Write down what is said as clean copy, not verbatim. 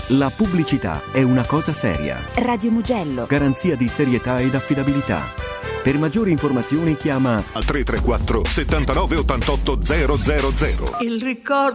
La pubblicità è una cosa seria. Radio Mugello. Garanzia di serietà ed affidabilità. Per maggiori informazioni chiama al 334 79 88 000. Il ricordo